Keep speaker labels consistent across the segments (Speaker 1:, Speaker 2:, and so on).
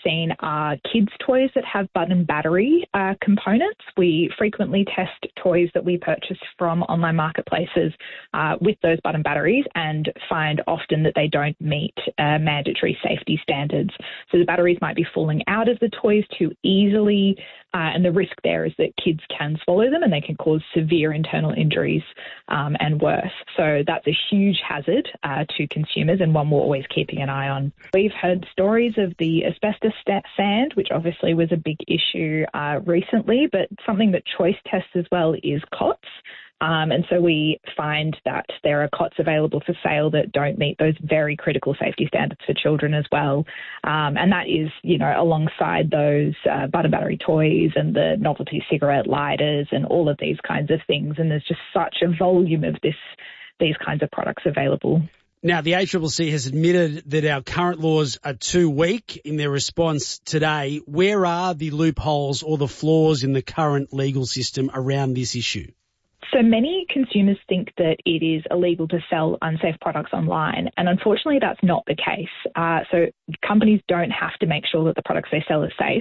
Speaker 1: seen are kids' toys that have button battery components. We frequently test toys that we purchase from online marketplaces with those button batteries and find often that they don't meet mandatory safety standards. So the batteries might be falling out of the toys too easily, and the risk there is that kids can swallow them and they can cause severe internal injuries and worse. So that's a huge hazard to consumers and one we're always keeping an eye on. We've heard stories of the asbestos sand, which obviously was a big issue recently, but something that Choice tests as well is cots. And so we find that there are cots available for sale that don't meet those very critical safety standards for children as well. And that is, alongside those button battery toys and the novelty cigarette lighters and all of these kinds of things. And there's just such a volume of these kinds of products available.
Speaker 2: Now, the ACCC has admitted that our current laws are too weak. In their response today, where are the loopholes or the flaws in the current legal system around this issue?
Speaker 1: So many consumers think that it is illegal to sell unsafe products online, and unfortunately that's not the case. So companies don't have to make sure that the products they sell are safe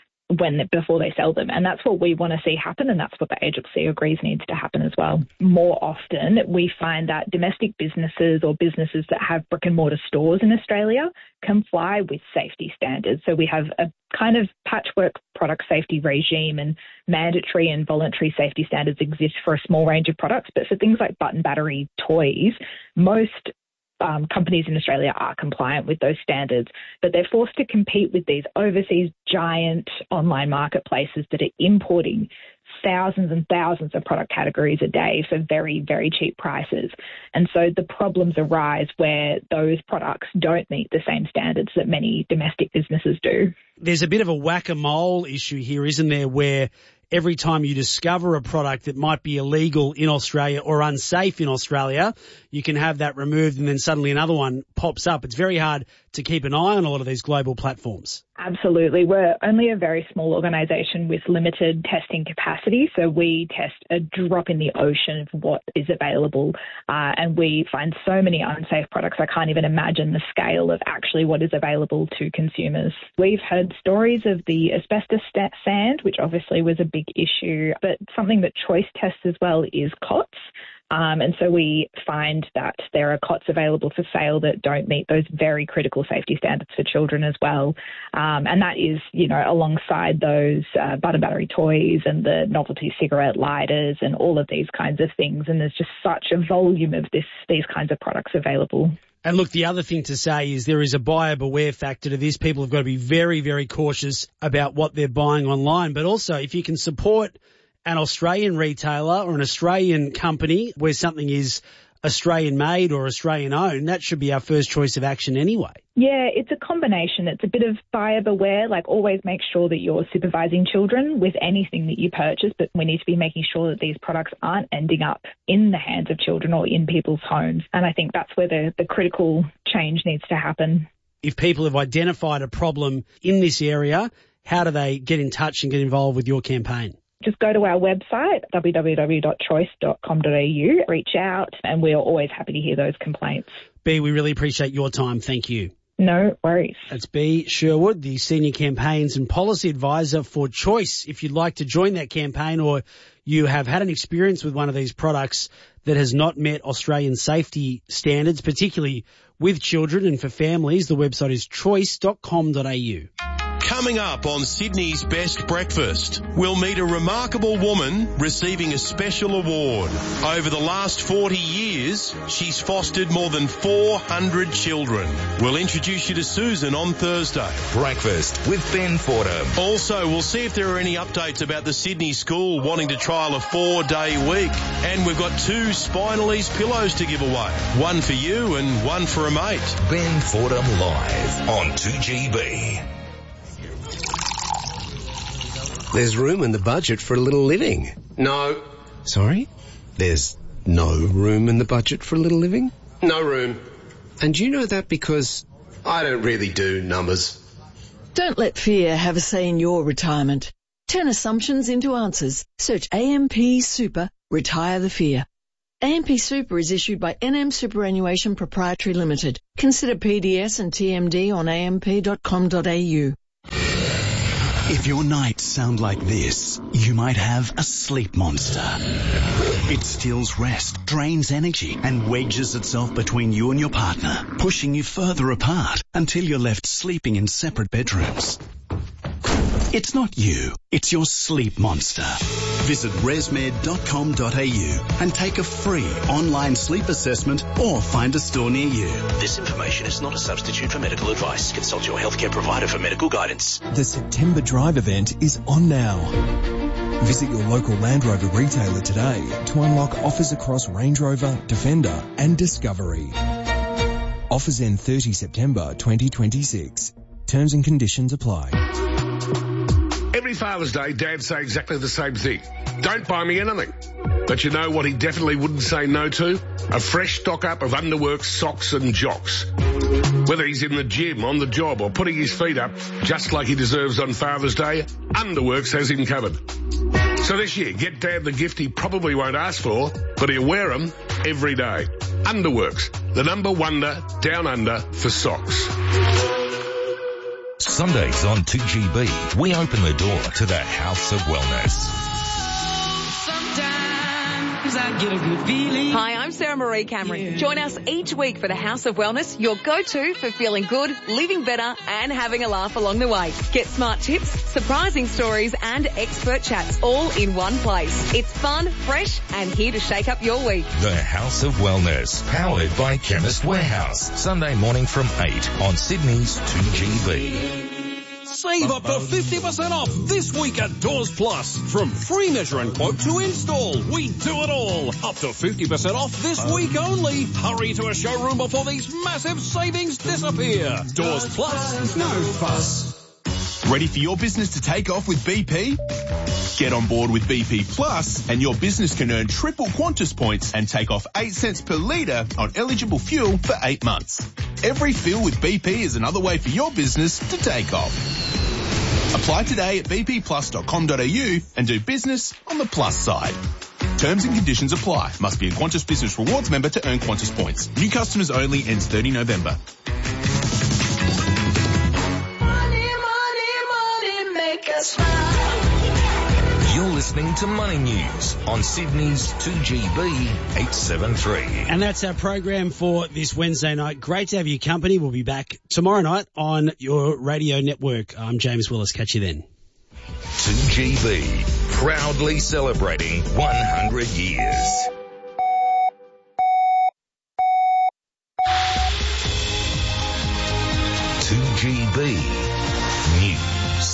Speaker 1: before they sell them, and that's what we want to see happen, and that's what the ACCC agrees needs to happen as well. More often, we find that domestic businesses or businesses that have brick and mortar stores in Australia comply with safety standards. So we have a kind of patchwork product safety regime, and mandatory and voluntary safety standards exist for a small range of products, but for things like button battery toys, most companies in Australia are compliant with those standards, but they're forced to compete with these overseas giant online marketplaces that are importing thousands and thousands of product categories a day for very, very cheap prices. And so the problems arise where those products don't meet the same standards that many domestic businesses do.
Speaker 2: There's a bit of a whack-a-mole issue here, isn't there, where every time you discover a product that might be illegal in Australia or unsafe in Australia, you can have that removed and then suddenly another one pops up. It's very hard to keep an eye on a lot of these global platforms.
Speaker 1: Absolutely. We're only a very small organisation with limited testing capacity, so we test a drop in the ocean of what is available, and we find so many unsafe products I can't even imagine the scale of actually what is available to consumers. We've heard stories of the asbestos sand, which obviously was a big issue, but something that Choice tests as well is cots. And so we find that there are cots available for sale that don't meet those very critical safety standards for children as well. And that is, alongside those button battery toys and the novelty cigarette lighters and all of these kinds of things. And there's just such a volume of these kinds of products available.
Speaker 2: And look, the other thing to say is there is a buyer beware factor to this. People have got to be very, very cautious about what they're buying online. But also, if you can support an Australian retailer or an Australian company where something is Australian made or Australian owned, that should be our first choice of action anyway.
Speaker 1: Yeah, it's a combination. It's a bit of buyer beware, like always make sure that you're supervising children with anything that you purchase, but we need to be making sure that these products aren't ending up in the hands of children or in people's homes. And I think that's where the critical change needs to happen.
Speaker 2: If people have identified a problem in this area, how do they get in touch and get involved with your campaign?
Speaker 1: Just go to our website, www.choice.com.au, reach out, and we are always happy to hear those complaints.
Speaker 2: Bea, we really appreciate your time. Thank you.
Speaker 1: No worries.
Speaker 2: That's Bea Sherwood, the Senior Campaigns and Policy Advisor for Choice. If you'd like to join that campaign or you have had an experience with one of these products that has not met Australian safety standards, particularly with children and for families, the website is choice.com.au.
Speaker 3: Coming up on Sydney's Best Breakfast, we'll meet a remarkable woman receiving a special award. Over the last 40 years, she's fostered more than 400 children. We'll introduce you to Susan on Thursday.
Speaker 4: Breakfast with Ben Fordham.
Speaker 3: Also, we'll see if there are any updates about the Sydney school wanting to trial a 4-day week. And we've got 2 Spinalese pillows to give away. One for you and one for a mate.
Speaker 4: Ben Fordham live on 2GB.
Speaker 5: There's room in the budget for a little living.
Speaker 6: No.
Speaker 5: Sorry? There's no room in the budget for a little living?
Speaker 6: No room.
Speaker 5: And you know that because
Speaker 6: I don't really do numbers.
Speaker 7: Don't let fear have a say in your retirement. Turn assumptions into answers. Search AMP Super, retire the fear. AMP Super is issued by NM Superannuation Proprietary Limited. Consider PDS and TMD on amp.com.au.
Speaker 8: If your nights sound like this, you might have a sleep monster. It steals rest, drains energy, and wedges itself between you and your partner, pushing you further apart until you're left sleeping in separate bedrooms. It's not you, it's your sleep monster. Visit resmed.com.au and take a free online sleep assessment or find a store near you.
Speaker 9: This information is not a substitute for medical advice. Consult your healthcare provider for medical guidance.
Speaker 10: The September Drive event is on now. Visit your local Land Rover retailer today to unlock offers across Range Rover, Defender and Discovery. Offers end 30 September 2026. Terms and conditions apply.
Speaker 11: Every Father's Day, dads say exactly the same thing. Don't buy me anything. But you know what he definitely wouldn't say no to? A fresh stock-up of Underworks socks and jocks. Whether he's in the gym, on the job, or putting his feet up, just like he deserves on Father's Day, Underworks has him covered. So this year, get Dad the gift he probably won't ask for, but he'll wear them every day. Underworks, the number wonder down under for socks.
Speaker 4: Sundays on 2GB, we open the door to the House of Wellness.
Speaker 12: Hi, I'm Sarah Marie Cameron. Join us each week for the House of Wellness, your go-to for feeling good, living better and having a laugh along the way. Get smart tips, surprising stories and expert chats all in one place. It's fun, fresh and here to shake up your week.
Speaker 4: The House of Wellness, powered by Chemist Warehouse. Sunday morning from 8 on Sydney's 2GB.
Speaker 13: Save up to 50% off this week at Doors Plus. From free measure and quote to install, we do it all. Up to 50% off this week only. Hurry to a showroom before these massive savings disappear. Doors Plus, no fuss.
Speaker 14: Ready for your business to take off with BP? Get on board with BP Plus and your business can earn triple Qantas points and take off 8 cents per litre on eligible fuel for 8 months. Every fill with BP is another way for your business to take off. Apply today at bpplus.com.au and do business on the plus side. Terms and conditions apply. Must be a Qantas Business Rewards member to earn Qantas points. New customers only, ends 30 November.
Speaker 4: You're listening to Money News on Sydney's 2GB 873.
Speaker 2: And that's our program for this Wednesday night. Great to have your company. We'll be back tomorrow night on your radio network. I'm James Willis. Catch you then.
Speaker 4: 2GB, proudly celebrating 100 years. News.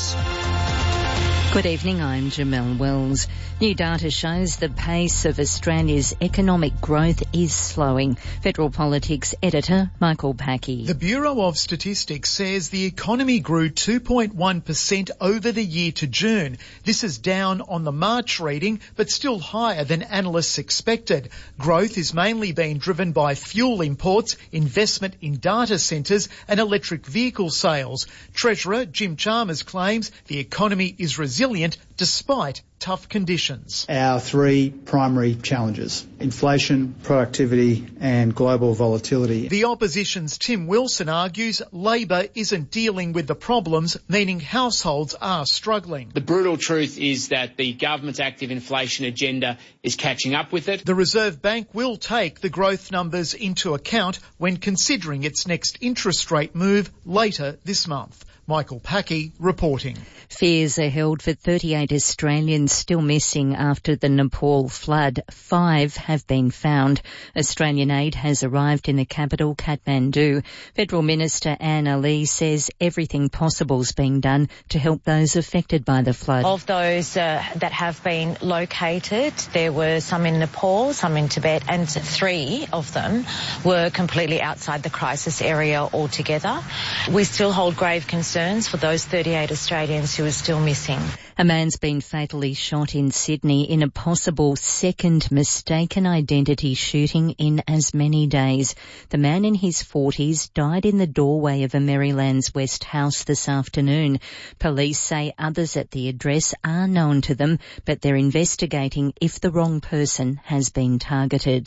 Speaker 15: Good evening, I'm Jamelle Wells. New data shows the pace of Australia's economic growth is slowing. Federal Politics editor Michael Packey.
Speaker 16: The Bureau of Statistics says the economy grew 2.1% over the year to June. This is down on the March reading, but still higher than analysts expected. Growth is mainly being driven by fuel imports, investment in data centres and electric vehicle sales. Treasurer Jim Chalmers claims the economy is resilient despite tough conditions.
Speaker 17: Our three primary challenges: inflation, productivity and global volatility.
Speaker 16: The opposition's Tim Wilson argues Labor isn't dealing with the problems, meaning households are struggling.
Speaker 18: The brutal truth is that the government's active inflation agenda is catching up with it.
Speaker 16: The Reserve Bank will take the growth numbers into account when considering its next interest rate move later this month. Michael Packey reporting.
Speaker 15: Fears are held for 38 Australians still missing after the Nepal flood. 5 have been found. Australian aid has arrived in the capital, Kathmandu. Federal Minister Anne Ali says everything possible is being done to help those affected by the flood.
Speaker 19: Of those that have been located, there were some in Nepal, some in Tibet, and 3 of them were completely outside the crisis area altogether. We still hold grave concerns for those 38 Australians who are still missing.
Speaker 15: A man's been fatally shot in Sydney in a possible second mistaken identity shooting in as many days. The man in his 40s died in the doorway of a Merrylands West house this afternoon. Police say others at the address are known to them, but they're investigating if the wrong person has been targeted.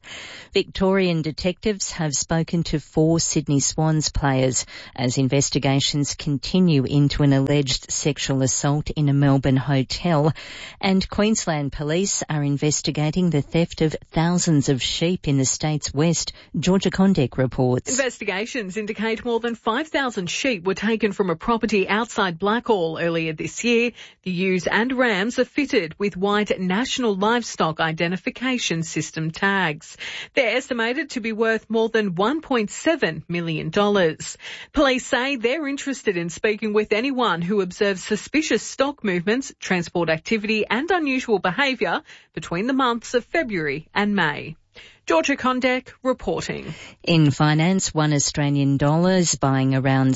Speaker 15: Victorian detectives have spoken to 4 Sydney Swans players as investigations continue into an alleged sexual assault in a Melbourne hotel, and Queensland police are investigating the theft of thousands of sheep in the state's west. Georgia Condek reports.
Speaker 20: Investigations indicate more than 5,000 sheep were taken from a property outside Blackall earlier this year. The ewes and rams are fitted with white National Livestock Identification System tags. They're estimated to be worth more than $1.7 million. Police say they're interested in speaking with anyone who observes suspicious stock movements, transport activity and unusual behaviour between the months of February and May. Georgia Condek reporting.
Speaker 15: In finance, $1 Australian buying around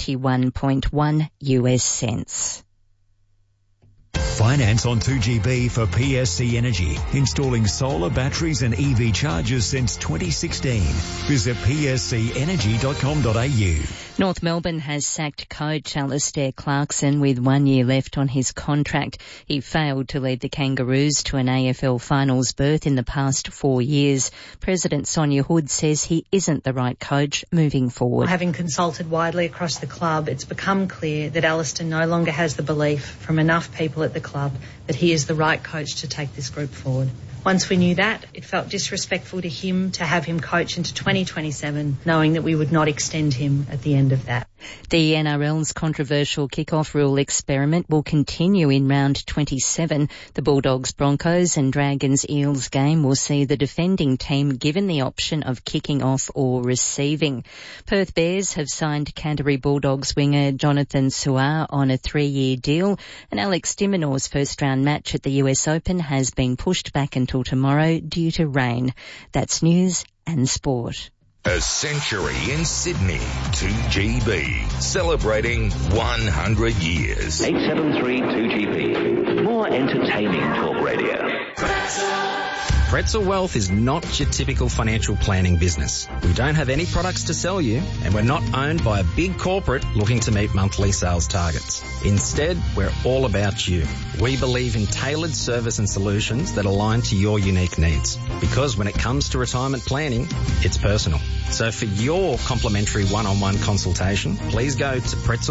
Speaker 15: 71.1 US cents.
Speaker 21: Finance on 2GB for PSC Energy, installing solar batteries and EV chargers since 2016. Visit pscenergy.com.au.
Speaker 15: North Melbourne has sacked coach Alistair Clarkson with 1 year left on his contract. He failed to lead the Kangaroos to an AFL finals berth in the past 4 years. President Sonia Hood says he isn't the right coach moving forward.
Speaker 22: Having consulted widely across the club, it's become clear that Alistair no longer has the belief from enough people at the club that he is the right coach to take this group forward. Once we knew that, it felt disrespectful to him to have him coach into 2027, knowing that we would not extend him at the end of that.
Speaker 15: The NRL's controversial kick-off rule experiment will continue in round 27. The Bulldogs, Broncos and Dragons Eels game will see the defending team given the option of kicking off or receiving. Perth Bears have signed Canterbury Bulldogs winger Jonathan Suar on a 3-year deal, and Alex de Minaur's first-round match at the US Open has been pushed back until tomorrow due to rain. That's news and sport.
Speaker 4: A century in Sydney, 2GB, celebrating 100 years.
Speaker 9: 873 2GB, more entertaining talk radio.
Speaker 23: Pretzel Wealth is not your typical financial planning business. We don't have any products to sell you, and we're not owned by a big corporate looking to meet monthly sales targets. Instead, we're all about you. We believe in tailored service and solutions that align to your unique needs. Because when it comes to retirement planning, it's personal. So for your complimentary one-on-one consultation, please go to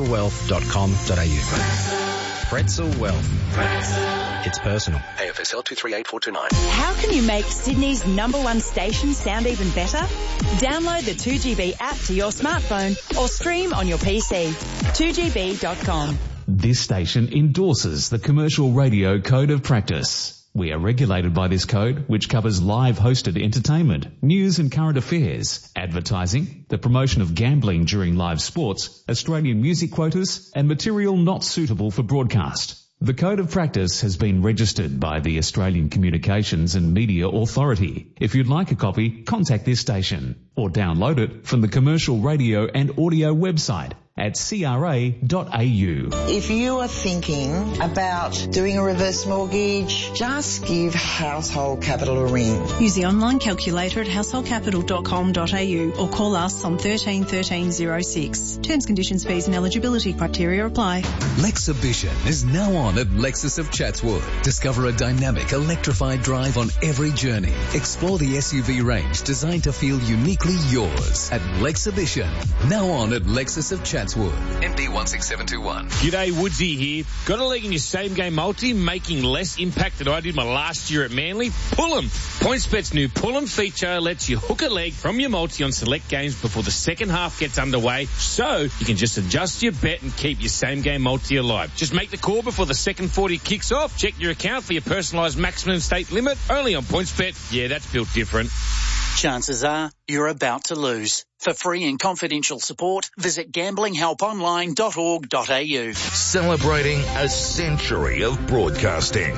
Speaker 23: pretzelwealth.com.au. Pretzel Wealth. It's personal.
Speaker 9: AFSL 238429.
Speaker 24: How can you make Sydney's #1 station sound even better? Download the 2GB app to your smartphone or stream on your PC. 2GB.com.
Speaker 25: This station endorses the Commercial Radio Code of Practice. We are regulated by this code, which covers live hosted entertainment, news and current affairs, advertising, the promotion of gambling during live sports, Australian music quotas, and material not suitable for broadcast. The Code of Practice has been registered by the Australian Communications and Media Authority. If you'd like a copy, contact this station or download it from the Commercial Radio and Audio website at cra.au.
Speaker 26: If you are thinking about doing a reverse mortgage, just give Household Capital a ring.
Speaker 27: Use the online calculator at householdcapital.com.au or call us on 13 13 06. Terms, conditions, fees and eligibility criteria apply.
Speaker 28: Lexibition is now on at Lexus of Chatswood. Discover a dynamic, electrified drive on every journey. Explore the SUV range designed to feel uniquely yours at Lexibition. Now on at Lexus of Chatswood.
Speaker 4: MD 16721.
Speaker 29: G'day, Woodsy here. Got a leg in your same game multi, making less impact than I did my last year at Manly? Pull 'em. PointsBet's new Pull 'em feature lets you hook a leg from your multi on select games before the second half gets underway, so you can just adjust your bet and keep your same game multi alive. Just make the call before the second 40 kicks off. Check your account for your personalised maximum stake limit. Only on PointsBet. Yeah, that's built different.
Speaker 30: Chances are you're about to lose. For free and confidential support, visit gamblinghelponline.org.au.
Speaker 4: Celebrating a century of broadcasting.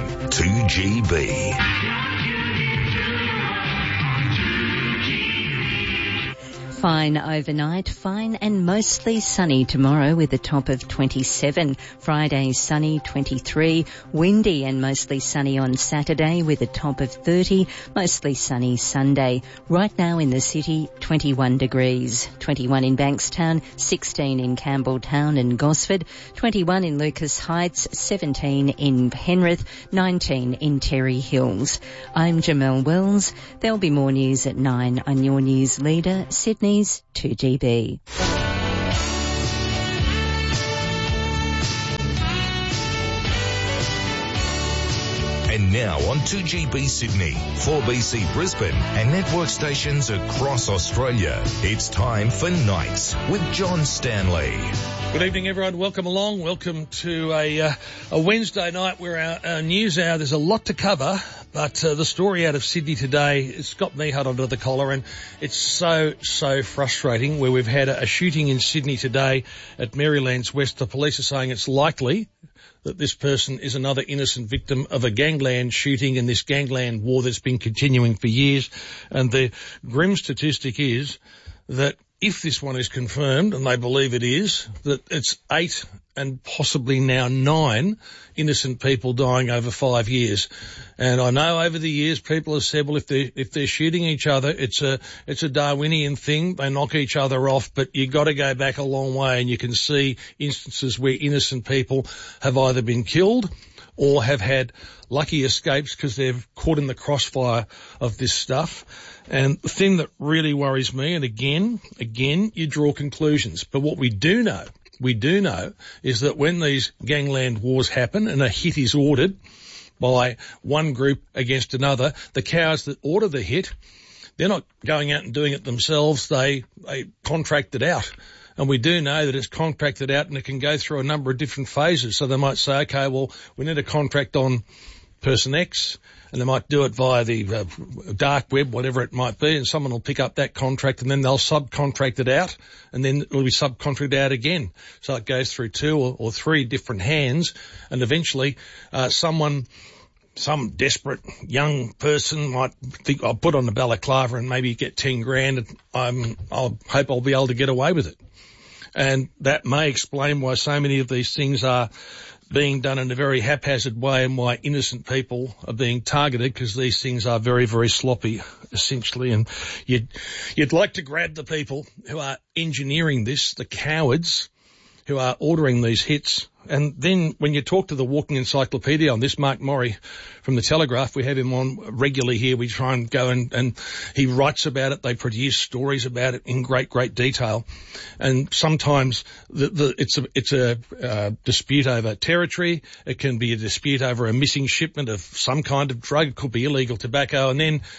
Speaker 4: 2GB.
Speaker 15: Fine overnight, fine and mostly sunny tomorrow with a top of 27. Friday sunny 23, windy and mostly sunny on Saturday with a top of 30, mostly sunny Sunday. Right now in the city 21 degrees, 21 in Bankstown, 16 in Campbelltown and Gosford, 21 in Lucas Heights, 17 in Penrith, 19 in Terry Hills. I'm Jamelle Wells. There'll be more news at 9 on your news leader, Sydney's 2GB.
Speaker 4: And now on 2GB Sydney, 4BC Brisbane and network stations across Australia. It's time for Nights with John Stanley.
Speaker 1: Good evening, everyone. Welcome along. Welcome to a Wednesday night where our news hour, there's a lot to cover, but the story out of Sydney today, it's got me hot under the collar, and it's so frustrating where we've had a shooting in Sydney today at Maryland's West. The police are saying it's likely that this person is another innocent victim of a gangland shooting and this gangland war that's been continuing for years. And the grim statistic is that if this one is confirmed, and they believe it is, that it's 8 and possibly now 9 innocent people dying over 5 years. And I know over the years people have said, well, if they're shooting each other, it's a Darwinian thing. They knock each other off, but you got to go back a long way, and you can see instances where innocent people have either been killed or have had lucky escapes because they've caught in the crossfire of this stuff. And the thing that really worries me, and again, you draw conclusions, but what we do know is that when these gangland wars happen and a hit is ordered by one group against another, the cowards that order the hit, they're not going out and doing it themselves, they contract it out. And we do know that it's contracted out and it can go through a number of different phases. So they might say, okay, well, we need a contract on person X, and they might do it via the dark web, whatever it might be, and someone will pick up that contract and then they'll subcontract it out, and then it will be subcontracted out again. So it goes through 2 or 3 different hands, and eventually some desperate young person might think, I'll put on the balaclava and maybe get 10 grand and I'll hope I'll be able to get away with it. And that may explain why so many of these things are being done in a very haphazard way and why innocent people are being targeted, because these things are very, very sloppy, essentially. And you'd like to grab the people who are engineering this, the cowards who are ordering these hits. And then when you talk to the walking encyclopedia on this, Mark Morey from The Telegraph, we have him on regularly here. We try and go and he writes about it. They produce stories about it in great detail. And sometimes it's a dispute over territory. It can be a dispute over a missing shipment of some kind of drug. It could be illegal tobacco. And then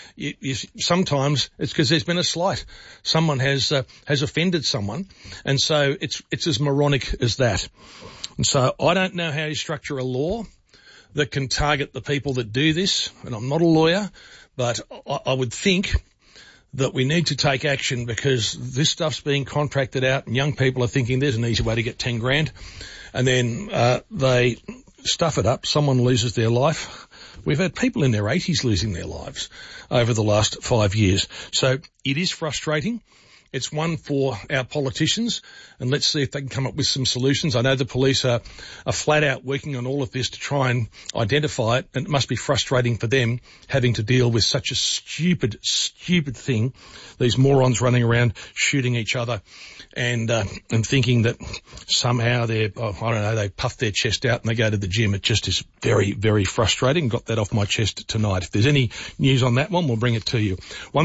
Speaker 1: sometimes it's because there's been a slight. Someone has offended someone. And so it's as moronic as that. And so I don't know how you structure a law that can target the people that do this, and I'm not a lawyer, but I would think that we need to take action, because this stuff's being contracted out and young people are thinking there's an easy way to get 10 grand, and then they stuff it up, someone loses their life. We've had people in their 80s losing their lives over the last 5 years. So it is frustrating. It's one for our politicians, and let's see if they can come up with some solutions. I know the police are flat out working on all of this to try and identify it, and it must be frustrating for them having to deal with such a stupid thing. These morons running around shooting each other and thinking that somehow they puff their chest out and they go to the gym. It just is very, very frustrating. Got that off my chest tonight. If there's any news on that one, we'll bring it to you.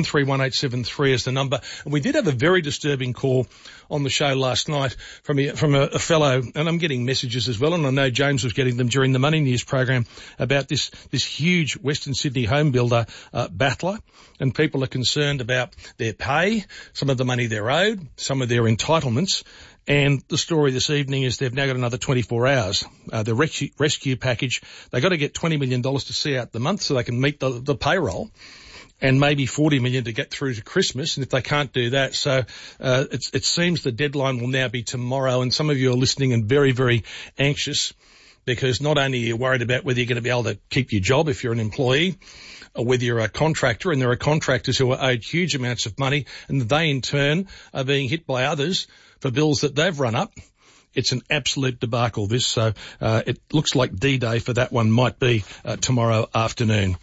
Speaker 1: 131873 is the number. And we did have a very disturbing call on the show last night from a fellow, and I'm getting messages as well, and I know James was getting them during the Money News program, about this huge Western Sydney home builder battler, and people are concerned about their pay, some of the money they're owed, some of their entitlements. And the story this evening is they've now got another 24 hours. The rescue package, they've got to get $20 million to see out the month so they can meet the payroll, and maybe 40 million to get through to Christmas. And if they can't do that, so it seems the deadline will now be tomorrow. And some of you are listening and very, very anxious because not only are you worried about whether you're going to be able to keep your job if you're an employee, or whether you're a contractor, and there are contractors who are owed huge amounts of money, and they in turn are being hit by others for bills that they've run up. It's an absolute debacle, this. So it looks like D-Day for that one might be tomorrow afternoon.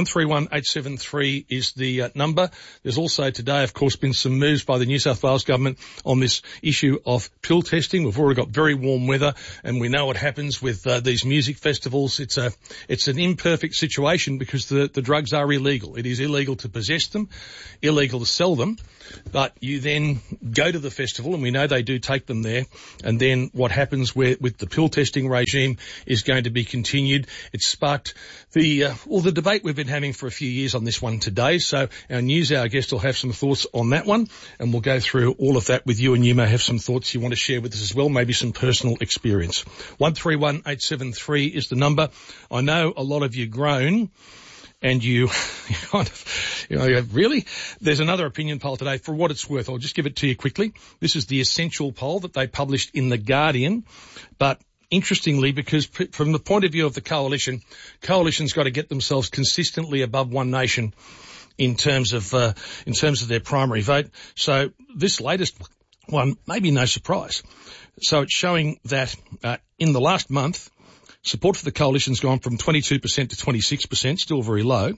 Speaker 1: 131873 is the number. There's also today, of course, been some moves by the New South Wales government on this issue of pill testing. We've already got very warm weather, and we know what happens with these music festivals. It's an imperfect situation because the drugs are illegal. It is illegal to possess them, illegal to sell them, but you then go to the festival, and we know they do take them there, and then what happens with the pill testing regime is going to be continued. It's sparked the debate we've been having for a few years on this one today. So our news hour guest will have some thoughts on that one, and we'll go through all of that with you, and you may have some thoughts you want to share with us as well, maybe some personal experience. 131873 is the number. I know a lot of you groan, and you kind of, really? There's another opinion poll today. For what it's worth, I'll just give it to you quickly. This is the Essential poll that they published in The Guardian. But interestingly, because from the point of view of the coalition's got to get themselves consistently above One Nation in terms of their primary vote. So this latest one, maybe no surprise. So it's showing that in the last month, support for the coalition's gone from 22% to 26%, still very low.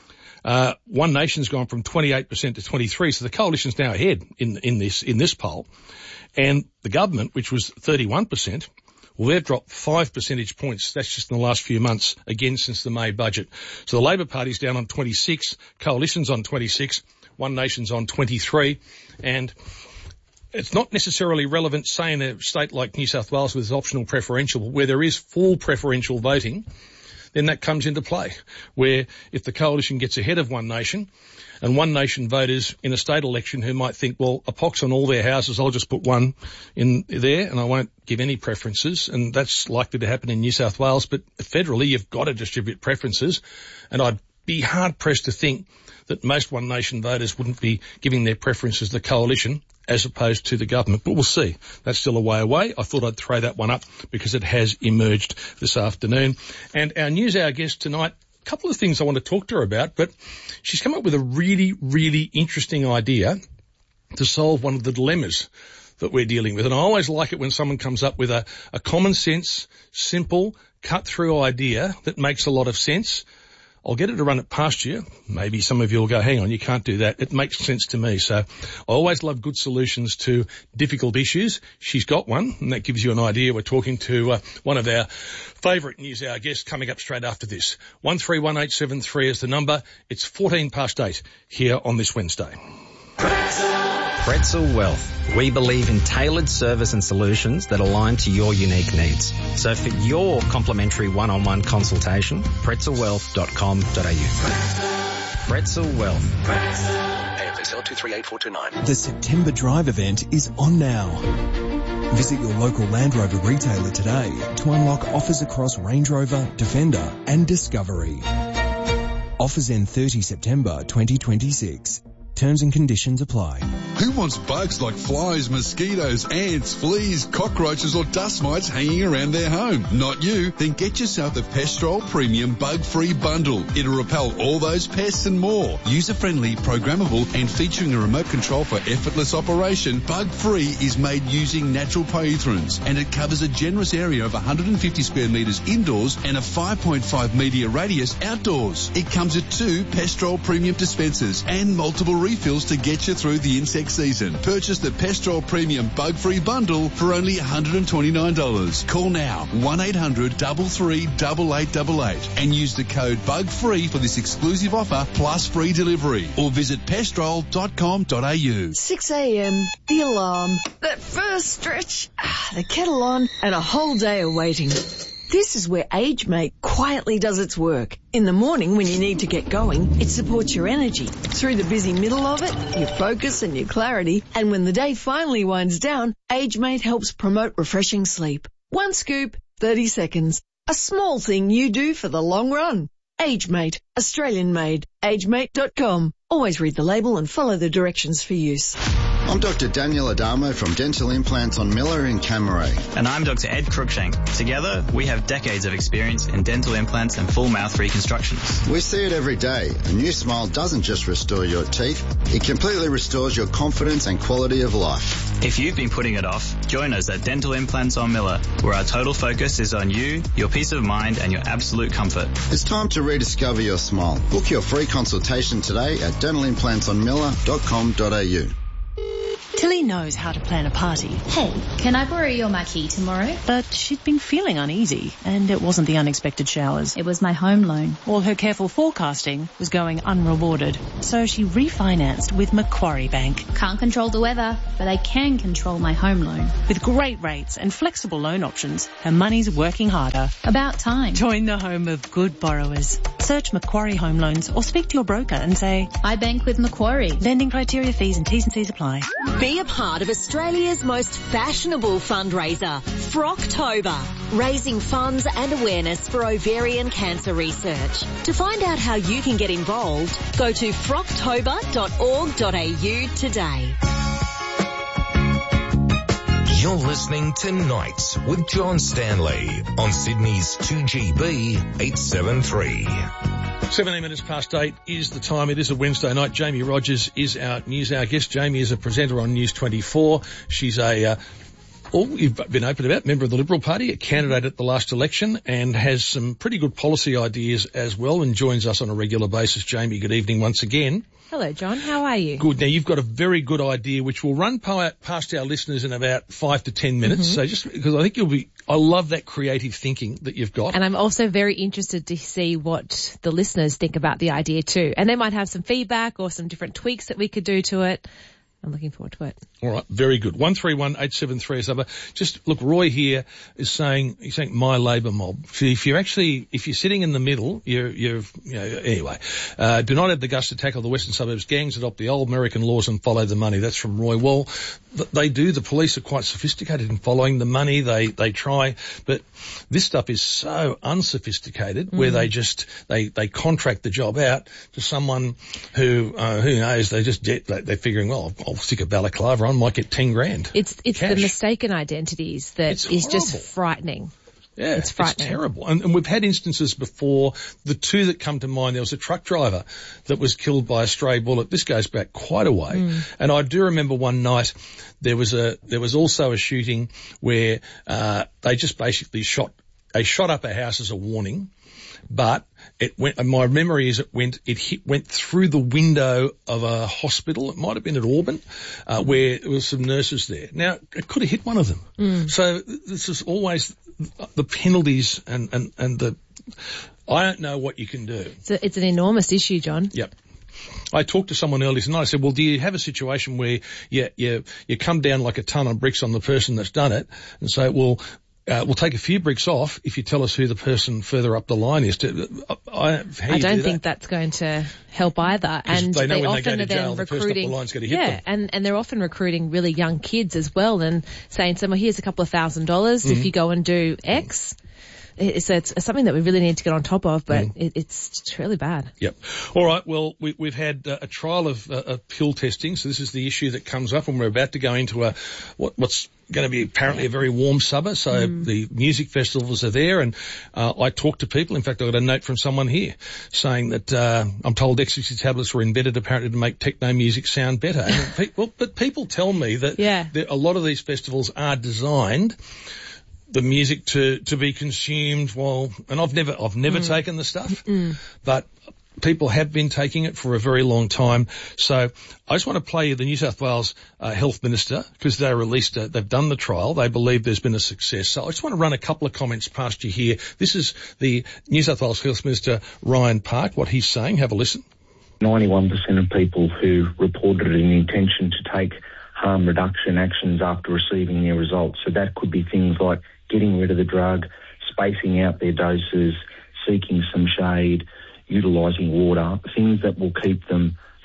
Speaker 1: One Nation's gone from 28% to 23%, so the coalition's now ahead in this poll. And the government, which was 31%, well, they've dropped 5 percentage points. That's just in the last few months, again, since the May budget. So the Labor Party's down on 26, coalition's on 26, One Nation's on 23, and it's not necessarily relevant, say, in a state like New South Wales with optional preferential, where there is full preferential voting, then that comes into play, where if the coalition gets ahead of One Nation, and One Nation voters in a state election who might think, well, a pox on all their houses, I'll just put one in there and I won't give any preferences, and that's likely to happen in New South Wales, but federally you've got to distribute preferences, and I'd be hard-pressed to think that most One Nation voters wouldn't be giving their preferences to the coalition as opposed to the government. But we'll see. That's still a way away. I thought I'd throw that one up because it has emerged this afternoon. And our news hour guest tonight, a couple of things I want to talk to her about, but she's come up with a really, really interesting idea to solve one of the dilemmas that we're dealing with. And I always like it when someone comes up with a common sense, simple, cut-through idea that makes a lot of sense. I'll get her to run it past you. Maybe some of you will go, hang on, you can't do that. It makes sense to me. So I always love good solutions to difficult issues. She's got one, and that gives you an idea. We're talking to one of our favourite news hour guests coming up straight after this. 131873 is the number. It's 8:14 here on this Wednesday.
Speaker 23: Pretzel Wealth. We believe in tailored service and solutions that align to your unique needs. So for your complimentary one-on-one consultation, pretzelwealth.com.au. Pretzel Wealth.
Speaker 9: AFSL 238429.
Speaker 3: The September Drive event is on now. Visit your local Land Rover retailer today to unlock offers across Range Rover, Defender and Discovery. Offers end 30 September 2026. Terms and conditions apply.
Speaker 5: Who wants bugs like flies, mosquitoes, ants, fleas, cockroaches or dust mites hanging around their home? Not you. Then get yourself the Pestrol Premium Bug-Free Bundle. It'll repel all those pests and more. User-friendly, programmable and featuring a remote control for effortless operation, Bug-Free is made using natural poethrins, and it covers a generous area of 150 square metres indoors and a 5.5 metre radius outdoors. It comes with 2 Pestrol Premium dispensers and multiple refills to get you through the insect season. Purchase the Pestrol Premium Bug-Free Bundle for only $129. Call now 1-800-338888 and use the code BUGFREE for this exclusive offer plus free delivery, or visit pestrol.com.au.
Speaker 6: 6 a.m, the alarm, that first stretch, the kettle on, and a whole day of waiting. This is where AgeMate quietly does its work. In the morning when you need to get going, it supports your energy. Through the busy middle of it, your focus and your clarity. And when the day finally winds down, AgeMate helps promote refreshing sleep. 1 scoop, 30 seconds. A small thing you do for the long run. AgeMate, Australian made. AgeMate.com. Always read the label and follow the directions for use.
Speaker 2: I'm Dr. Daniel Adamo from Dental Implants on Miller in Camaray.
Speaker 7: And I'm Dr. Ed Cruikshank. Together, we have decades of experience in dental implants and full mouth reconstructions.
Speaker 2: We see it every day. A new smile doesn't just restore your teeth, it completely restores your confidence and quality of life.
Speaker 7: If you've been putting it off, join us at Dental Implants on Miller, where our total focus is on you, your peace of mind and your absolute comfort.
Speaker 2: It's time to rediscover your smile. Book your free consultation today at dentalimplantsonmiller.com.au.
Speaker 8: Tilly knows how to plan a party.
Speaker 10: Hey, can I borrow your marquee tomorrow?
Speaker 8: But she'd been feeling uneasy, and it wasn't the unexpected showers.
Speaker 10: It was my home loan.
Speaker 8: All her careful forecasting was going unrewarded, so she refinanced with Macquarie Bank.
Speaker 10: Can't control the weather, but I can control my home loan.
Speaker 8: With great rates and flexible loan options, her money's working harder.
Speaker 10: About time.
Speaker 8: Join the home of good borrowers. Search Macquarie Home Loans or speak to your broker and say,
Speaker 10: I bank with Macquarie.
Speaker 8: Lending criteria, fees and T's and C's apply.
Speaker 11: Be a part of Australia's most fashionable fundraiser, Frocktober, raising funds and awareness for ovarian cancer research. To find out how you can get involved, go to frocktober.org.au today.
Speaker 4: You're listening to Nights with John Stanley on Sydney's 2GB 873.
Speaker 1: 17 minutes past 8 is the time. It is a Wednesday night. Jamie Rogers is our guest. Jamie is a presenter on News 24. She's you've been open about, member of the Liberal Party, a candidate at the last election, and has some pretty good policy ideas as well, and joins us on a regular basis. Jamie, good evening once again.
Speaker 12: Hello, John. How are you?
Speaker 1: Good. Now, you've got a very good idea, which will run past our listeners in about 5 to 10 minutes. So just because I think I love that creative thinking that you've got.
Speaker 12: And I'm also very interested to see what the listeners think about the idea too. And they might have some feedback or some different tweaks that we could do to it. I'm looking forward to it.
Speaker 1: All right, very good. 131873 is number. Just look, Roy here is saying my Labor mob. If you're sitting in the middle, anyway. Do not have the guts to tackle the Western suburbs gangs, adopt the old American laws and follow the money. That's from Roy. Well, they do. The police are quite sophisticated in following the money. They try, but this stuff is so unsophisticated where they contract the job out to someone who knows, they're figuring, well, I'll stick a balaclava on, might get 10 grand.
Speaker 12: It's the mistaken identities that is just frightening.
Speaker 1: Yeah,
Speaker 12: it's frightening.
Speaker 1: It's terrible. And we've had instances before. The two that come to mind, there was a truck driver that was killed by a stray bullet. This goes back quite a way. And I do remember one night there was also a shooting where they just basically shot up a house as a warning. But it went, and my memory is it went through the window of a hospital. It might have been at Auburn, where there was some nurses there. Now, it could have hit one of them. So this is always the penalties and I don't know what you can do.
Speaker 12: It's an enormous issue, John.
Speaker 1: Yep. I talked to someone earlier tonight. I said, well, do you have a situation where you come down like a ton of bricks on the person that's done it and say, well, we'll take a few bricks off if you tell us who the person further up the line is. I don't
Speaker 12: think that's going to help either. And
Speaker 1: they know when
Speaker 12: often
Speaker 1: they go to jail,
Speaker 12: the
Speaker 1: first up the line's going to hit them.
Speaker 12: and they're often recruiting really young kids as well and saying to them, well, here's a couple of $1,000 if you go and do X. It's something that we really need to get on top of, but it's really bad.
Speaker 1: Yep. All right. Well, we've had a trial of pill testing, so this is the issue that comes up, and we're about to go into what's going to be apparently a very warm summer. So the music festivals are there, and I talked to people. In fact, I got a note from someone here saying that I'm told ecstasy tablets were invented apparently to make techno music sound better. And but people tell me that a lot of these festivals are designed the music to be consumed and I've never taken the stuff, but people have been taking it for a very long time. So I just want to play you the New South Wales Health Minister, because they've done the trial. They believe there's been a success. So I just want to run a couple of comments past you here. This is the New South Wales Health Minister, Ryan Park, what he's saying. Have a listen.
Speaker 13: 91% of people who reported an intention to take harm reduction actions after receiving their results. So that could be things like getting rid of the drug, spacing out their doses, seeking some shade, utilising water, things that will keep them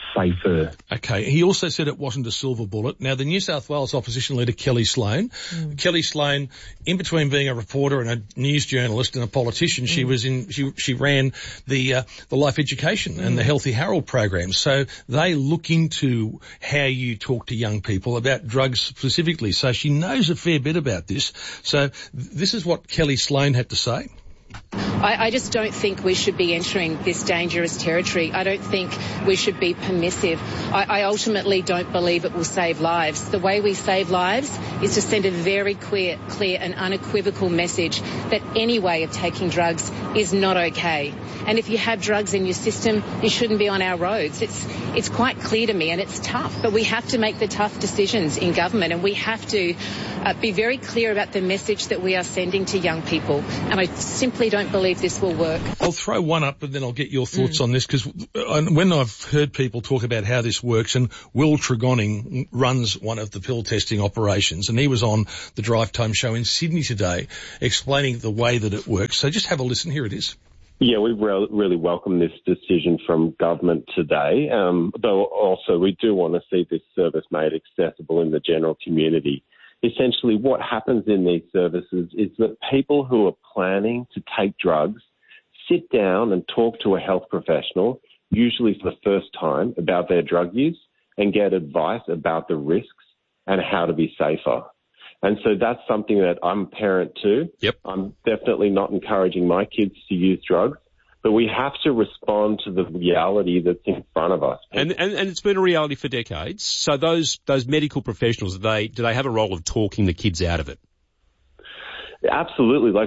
Speaker 13: safer.
Speaker 1: Okay. He also said it wasn't a silver bullet. Now, the New South Wales opposition leader, Kelly Sloan, Kelly Sloan, in between being a reporter and a news journalist and a politician, she ran the Life Education and the Healthy Harold program. So they look into how you talk to young people about drugs specifically. So she knows a fair bit about this. So this is what Kelly Sloan had to say.
Speaker 14: I just don't think we should be entering this dangerous territory. I don't think we should be permissive. I ultimately don't believe it will save lives. The way we save lives is to send a very clear and unequivocal message that any way of taking drugs is not okay. And if you have drugs in your system, you shouldn't be on our roads. It's quite clear to me, and it's tough, but we have to make the tough decisions in government, and we have to be very clear about the message that we are sending to young people. And I simply don't believe this will work.
Speaker 1: I'll throw one up, but then I'll get your thoughts on this, because when I've heard people talk about how this works, and Will Tregonning runs one of the pill testing operations, and he was on the Drive Time show in Sydney today explaining the way that it works. So just have a listen. Here it is.
Speaker 16: Yeah, we really welcome this decision from government today, though also we do want to see this service made accessible in the general community. Essentially, what happens in these services is that people who are planning to take drugs sit down and talk to a health professional, usually for the first time, about their drug use and get advice about the risks and how to be safer. And so that's something that I'm a parent to.
Speaker 17: Yep.
Speaker 16: I'm definitely not encouraging my kids to use drugs, but we have to respond to the reality that's in front of us.
Speaker 17: And it's been a reality for decades. So those medical professionals, do they have a role of talking the kids out of it?
Speaker 16: Absolutely.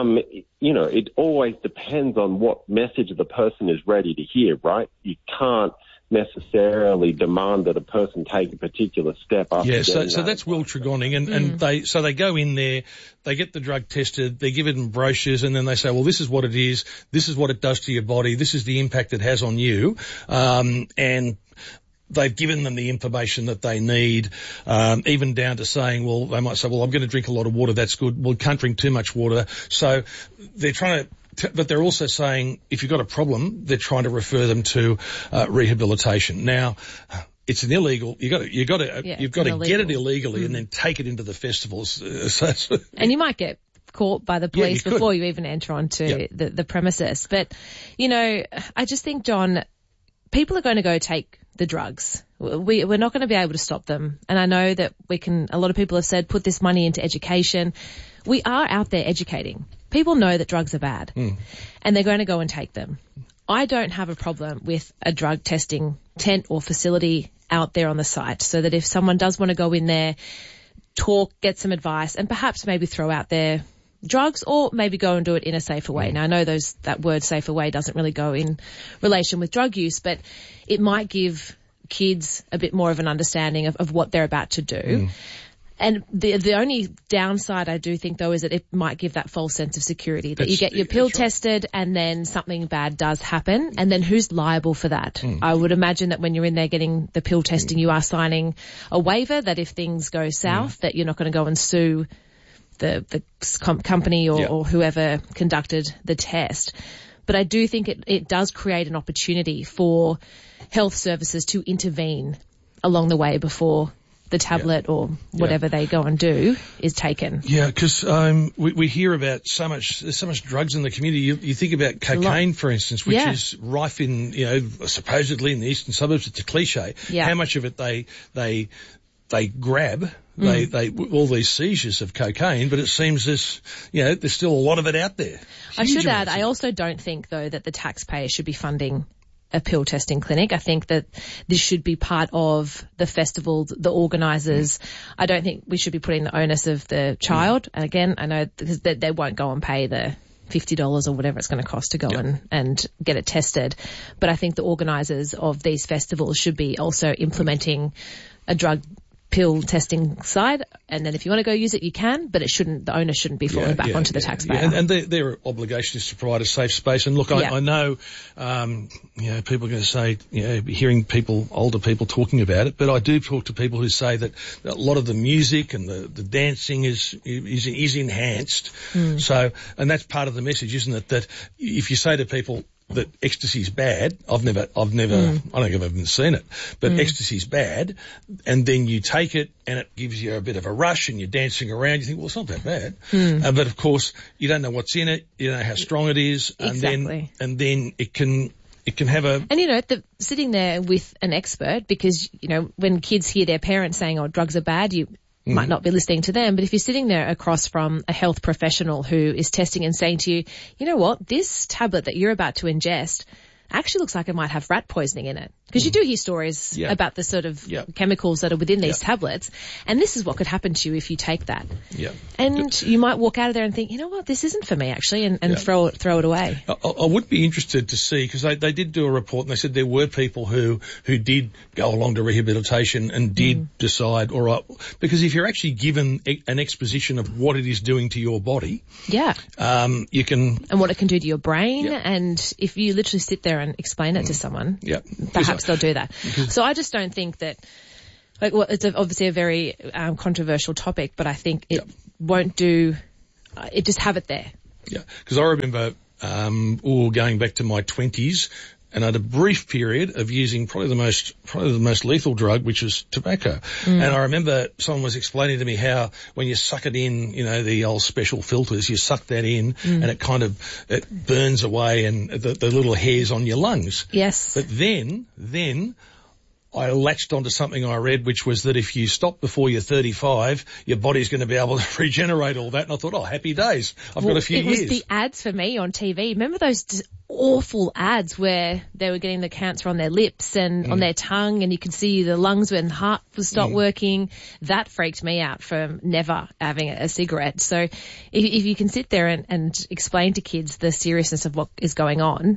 Speaker 16: It always depends on what message the person is ready to hear, right? You can't necessarily demand that a person take a particular step after.
Speaker 1: Yeah, so that's Will Tregonning, and they go in there, they get the drug tested, they give it in brochures, and then they say, well, this is what it is, this is what it does to your body, this is the impact it has on you, and they've given them the information that they need, even down to saying, well, they might say, well, I'm going to drink a lot of water, that's good, well, can't drink too much water. So they're trying to, but they're also saying if you've got a problem, they're trying to refer them to rehabilitation. Now, it's an illegal. You've got to get it illegally and then take it into the festivals.
Speaker 12: And you might get caught by the police before you even enter onto the premises. But I just think, John, people are going to go take the drugs. We're not going to be able to stop them. And I know that a lot of people have said, put this money into education. We are out there educating. People know that drugs are bad and they're going to go and take them. I don't have a problem with a drug testing tent or facility out there on the site, so that if someone does want to go in there, talk, get some advice, and perhaps maybe throw out their drugs, or maybe go and do it in a safer way. Now, I know that word safer way doesn't really go in relation with drug use, but it might give kids a bit more of an understanding of what they're about to do. And the only downside I do think, though, is that it might give that false sense of security, that you get your pill tested and then something bad does happen, and then who's liable for that? I would imagine that when you're in there getting the pill testing, you are signing a waiver that if things go south, that you're not going to go and sue the company or whoever conducted the test. But I do think it does create an opportunity for health services to intervene along the way before the tablet or whatever they go and do is taken. Yeah, because we hear about there's so much drugs in the community. You think about cocaine, for instance, which is rife in, supposedly in the eastern suburbs. It's a cliche. Yeah. How much of it they grab, they all these seizures of cocaine, but it seems there's still a lot of it out there. I should add, I also don't think, though, that the taxpayer should be funding a pill testing clinic. I think that this should be part of the festival, the organisers. I don't think we should be putting the onus of the child. And again, I know because they won't go and pay the $50 or whatever it's going to cost to go and get it tested. But I think the organisers of these festivals should be also implementing a drug pill testing side, and then if you want to go use it, you can, but the onus shouldn't be falling back onto the taxpayer. Yeah. And their obligation is to provide a safe space. And look, I know, people are going to say, hearing older people talking about it, but I do talk to people who say that a lot of the music and the dancing is enhanced. So, and that's part of the message, isn't it? That if you say to people,
Speaker 1: that ecstasy's bad. I don't think I've even seen it, but ecstasy's bad, and then you take it and it gives you a bit of a rush and you're dancing around. You think, well, it's not that bad. But of course, you don't know what's in it. You don't know how strong it is. And then it can have a...
Speaker 12: And, you know, sitting there with an expert, because, you know, when kids hear their parents saying, oh, drugs are bad, you might not be listening to them. But if you're sitting there across from a health professional who is testing and saying to you, you know what, this tablet that you're about to ingest actually looks like it might have rat poisoning in it. Because you do hear stories about the sort of chemicals that are within these tablets. And this is what could happen to you if you take that. And you might walk out of there and think, you know what, this isn't for me actually, and throw it away.
Speaker 1: I would be interested to see, because they did do a report and they said there were people who did go along to rehabilitation and did decide, all right, because if you're actually given an exposition of what it is doing to your body, you can... And
Speaker 12: what it can do to your brain, and if you literally sit there and explain it to someone, perhaps they'll do that. So I just don't think that, it's obviously a very controversial topic, but I think it won't do, just have it there.
Speaker 1: Yeah, because I remember going back to my 20s, and I had a brief period of using probably the most lethal drug, which is tobacco. And I remember someone was explaining to me how when you suck it in, you know, the old special filters, you suck that in and it burns away and the little hairs on your lungs.
Speaker 12: Yes.
Speaker 1: But then I latched onto something I read, which was that if you stop before you're 35, your body's going to be able to regenerate all that. And I thought, oh, happy days. I've got a few years.
Speaker 12: It was the ads for me on TV. Remember those awful ads where they were getting the cancer on their lips and on their tongue, and you could see the lungs when heart was stopped working? That freaked me out from never having a cigarette. So if you can sit there and explain to kids the seriousness of what is going on,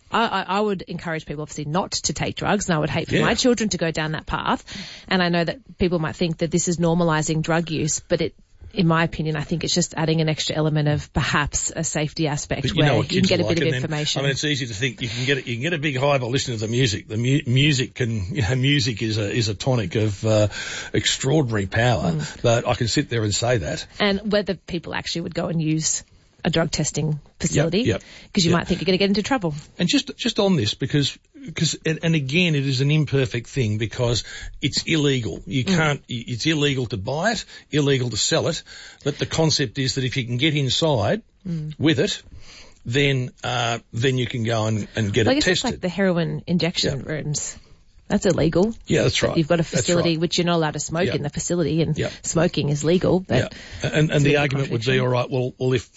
Speaker 12: I would encourage people, obviously, not to take drugs, and I would hate for my children to go down that path. And I know that people might think that this is normalising drug use, but in my opinion, I think it's just adding an extra element of perhaps a safety aspect where you can get a bit of information.
Speaker 1: It's easy to think you can get a big high by listening to the music. The music is a tonic of extraordinary power. But I can sit there and say that.
Speaker 12: And whether people actually would go and use a drug testing facility, because you might think you're going to get into trouble.
Speaker 1: And just on this, because and again, it is an imperfect thing because it's illegal. You can't. It's illegal to buy it, illegal to sell it. But the concept is that if you can get inside with it, then you can go and get it tested.
Speaker 12: It's like the heroin injection rooms. That's illegal.
Speaker 1: Yeah, that's right.
Speaker 12: But you've got a facility which you're not allowed to smoke in the facility, and smoking is legal. But
Speaker 1: and the argument would be, all right, well, if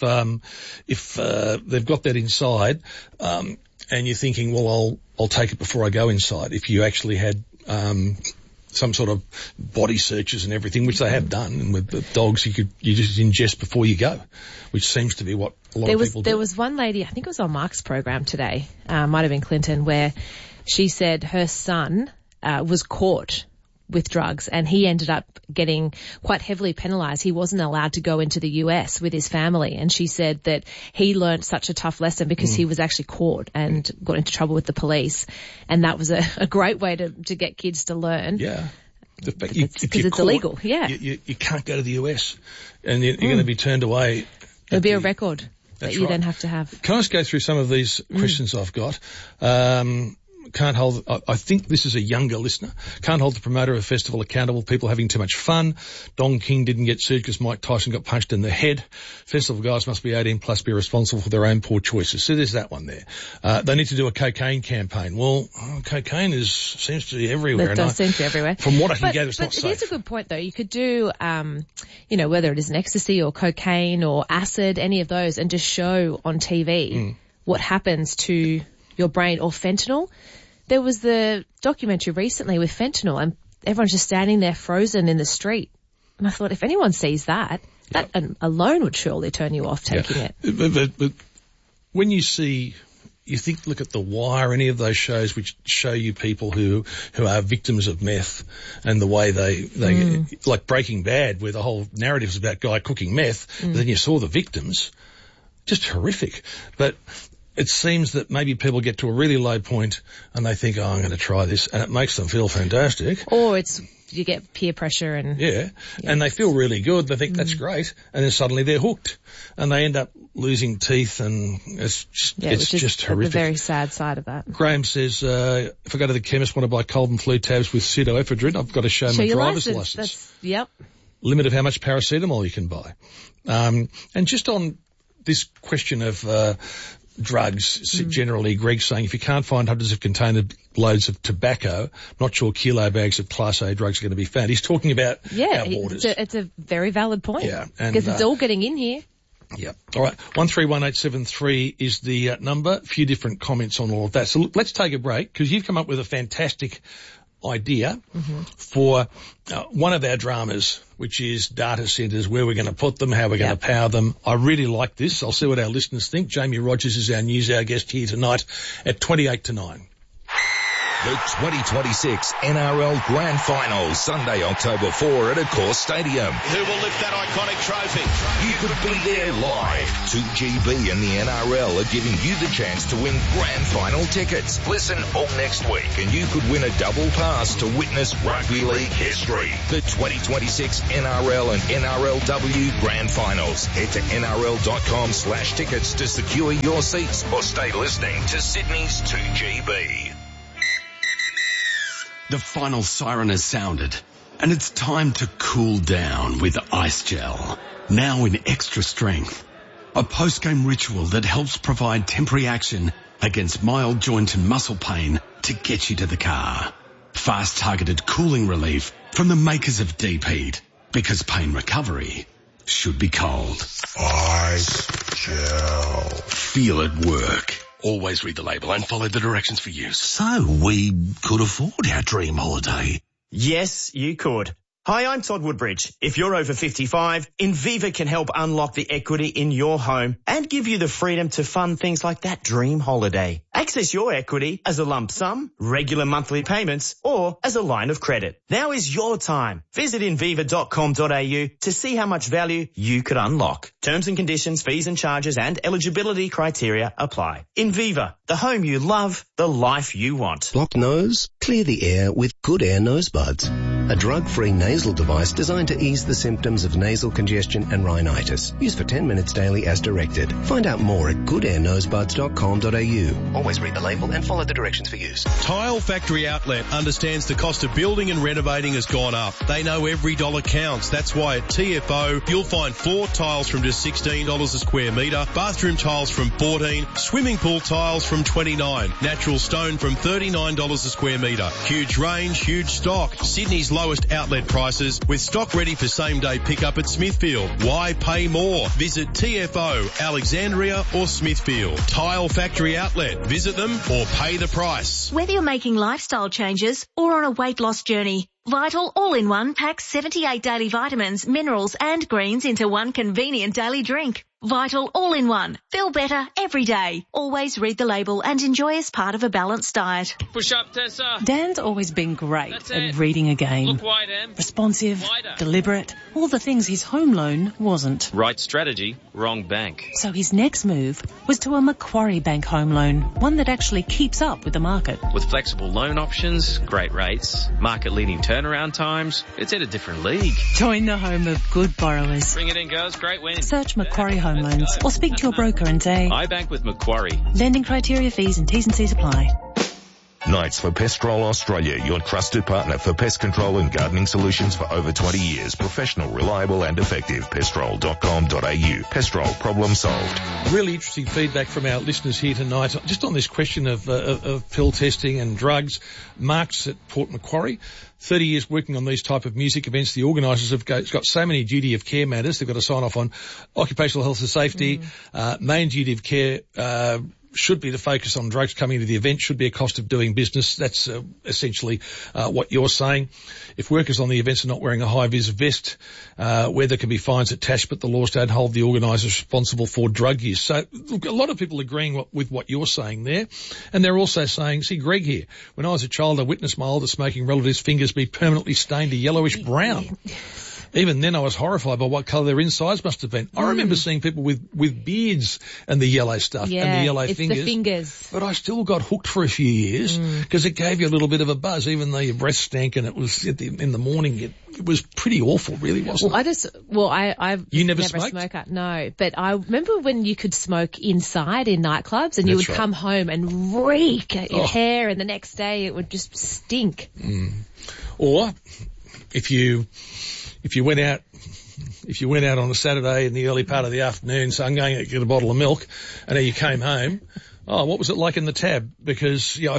Speaker 1: they've got that inside, and you're thinking, well, I'll take it before I go inside. If you actually had some sort of body searches and everything, which they have done, and with the dogs, you just ingest before you go, which seems to be what a lot of people do.
Speaker 12: There was one lady, I think it was on Mark's program today, might have been Clinton, where she said her son was caught with drugs and he ended up getting quite heavily penalised. He wasn't allowed to go into the US with his family, and she said that he learnt such a tough lesson because he was actually caught and got into trouble with the police, and that was a great way to get kids to learn.
Speaker 1: Yeah.
Speaker 12: Because it's illegal. Yeah.
Speaker 1: You can't go to the US and you're going to be turned away.
Speaker 12: There'll be a record that you then have to have.
Speaker 1: Can I just go through some of these questions I've got? Can't hold, I think this is a younger listener, can't hold the promoter of a festival accountable, people having too much fun. Don King didn't get sued because Mike Tyson got punched in the head. Festival guys must be 18 plus, be responsible for their own poor choices. So there's that one there. They need to do a cocaine campaign. Well, cocaine seems to be everywhere.
Speaker 12: It does seem to be everywhere.
Speaker 1: From what I can get, it's not safe.
Speaker 12: But it is a good point though. You could do, whether it is an ecstasy or cocaine or acid, any of those, and just show on TV what happens to your brain, or fentanyl. There was the documentary recently with fentanyl and everyone's just standing there frozen in the street. And I thought, if anyone sees that alone would surely turn you off taking it.
Speaker 1: But when you look at The Wire, any of those shows which show you people who are victims of meth and the way they like Breaking Bad, where the whole narrative is about guy cooking meth, but then you saw the victims, just horrific. But it seems that maybe people get to a really low point and they think, I'm going to try this, and it makes them feel fantastic.
Speaker 12: Or it's you get peer pressure and...
Speaker 1: Yeah, and they feel really good. They think that's great. And then suddenly they're hooked. And they end up losing teeth, and it's just horrific.
Speaker 12: The very sad side of that.
Speaker 1: Graham says, if I go to the chemist, want to buy cold and flu tabs with pseudoephedrine, I've got to show my driver's license.
Speaker 12: Yep.
Speaker 1: Limit of how much paracetamol you can buy. And just on this question of drugs, generally, Greg's saying if you can't find hundreds of container loads of tobacco, not sure kilo bags of Class A drugs are going to be found. He's talking about our borders.
Speaker 12: It's a very valid point.
Speaker 1: Yeah.
Speaker 12: Because it's all getting in here.
Speaker 1: Yeah. All right. 131873 is the number. A few different comments on all of that. So let's take a break, because you've come up with a fantastic idea for one of our dramas, which is data centres, where we're going to put them, how we're going to power them. I really like this. I'll see what our listeners think. Jamie Rogers is our news hour guest here tonight at 28 to 9.
Speaker 4: The 2026 NRL Grand Final, Sunday, October 4 at Accor Stadium.
Speaker 9: Who will lift that iconic trophy?
Speaker 4: You could be there live. 2GB and the NRL are giving you the chance to win Grand Final tickets. Listen all next week and you could win a double pass to witness rugby league history. The 2026 NRL and NRLW Grand Finals. Head to nrl.com/tickets to secure your seats or stay listening to Sydney's 2GB.
Speaker 18: The final siren has sounded, and it's time to cool down with Ice Gel. Now in extra strength. A post-game ritual that helps provide temporary action against mild joint and muscle pain to get you to the car. Fast targeted cooling relief from the makers of Deep Heat, because pain recovery should be cold.
Speaker 19: Ice Gel.
Speaker 18: Feel it work. Always read the label and follow the directions for use.
Speaker 19: So we could afford our dream holiday.
Speaker 20: Yes, you could. Hi, I'm Todd Woodbridge. If you're over 55, Inviva can help unlock the equity in your home and give you the freedom to fund things like that dream holiday. Access your equity as a lump sum, regular monthly payments, or as a line of credit. Now is your time. Visit inviva.com.au to see how much value you could unlock. Terms and conditions, fees and charges, and eligibility criteria apply. Inviva, the home you love, the life you want.
Speaker 21: Blocked nose? Clear the air with Good Air Nose Buds. A drug-free nasal device designed to ease the symptoms of nasal congestion and rhinitis. Use for 10 minutes daily as directed. Find out more at goodairnosebuds.com.au. Always read the label and follow the directions for use.
Speaker 22: Tile Factory Outlet understands the cost of building and renovating has gone up. They know every dollar counts. That's why at TFO you'll find floor tiles from just $16 a square metre, bathroom tiles from $14, swimming pool tiles from $29, natural stone from $39 a square metre. Huge range, huge stock. Sydney's lowest outlet prices with stock ready for same-day pickup at Smithfield. Why pay more? Visit TFO, Alexandria or Smithfield. Tile Factory Outlet. Visit them or pay the price.
Speaker 24: Whether you're making lifestyle changes or on a weight loss journey, Vital All-in-One packs 78 daily vitamins, minerals and greens into one convenient daily drink. Vital All-in-One. Feel better every day. Always read the label and enjoy as part of a balanced diet.
Speaker 29: Push up, Tessa.
Speaker 8: Dan's always been great at reading a game.
Speaker 29: Look wide, Em.
Speaker 8: Responsive,
Speaker 29: Wider.
Speaker 8: deliberate, all the things his home loan wasn't.
Speaker 29: Right strategy, wrong bank.
Speaker 8: So his next move was to a Macquarie Bank home loan, one that actually keeps up with the market.
Speaker 29: With flexible loan options, great rates, market-leading turnaround times, it's in a different league.
Speaker 8: Join the home of good borrowers.
Speaker 29: Bring it in, girls. Great win.
Speaker 8: Search Macquarie Home Loans or speak to your broker and say,
Speaker 29: I bank with Macquarie.
Speaker 8: Lending criteria, fees and T's and C's apply.
Speaker 4: Knights for Pestrol Australia, your trusted partner for pest control and gardening solutions for over 20 years. Professional, reliable and effective. Pestrol.com.au. Pestrol, problem solved.
Speaker 1: Really interesting feedback from our listeners here tonight. Just on this question of pill testing and drugs. Mark's at Port Macquarie. 30 years working on these type of music events. The organisers have got so many duty of care matters. They've got to sign off on occupational health and safety. Main duty of care should be the focus on drugs coming to the event, should be a cost of doing business. That's essentially what you're saying. If workers on the events are not wearing a high-vis vest, where there can be fines attached, but the laws don't hold the organisers responsible for drug use. So look, a lot of people agreeing with what you're saying there. And they're also saying, see, Greg here, when I was a child, I witnessed my older smoking relative's fingers be permanently stained a yellowish brown. Even then I was horrified by what colour their insides must have been. I remember seeing people with beards and the yellow stuff and the yellow fingers.
Speaker 12: The fingers.
Speaker 1: But I still got hooked for a few years because it gave you a little bit of a buzz, even though your breath stank and it was in the morning. It was pretty awful, really, wasn't it?
Speaker 12: I've
Speaker 1: you never
Speaker 12: a
Speaker 1: smoked?
Speaker 12: Smoker. No, but I remember when you could smoke inside in nightclubs and you would come home and reek at your hair, and the next day it would just stink.
Speaker 1: Or if you went out on a Saturday in the early part of the afternoon, so I'm going to get a bottle of milk, and then you came home. Oh, what was it like in the tab? Because I